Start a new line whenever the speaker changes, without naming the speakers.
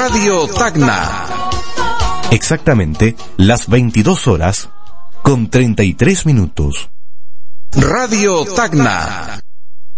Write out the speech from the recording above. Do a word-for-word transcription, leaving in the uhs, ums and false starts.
Radio Tacna.
Exactamente las veintidós horas con treinta y tres minutos.
Radio Tacna.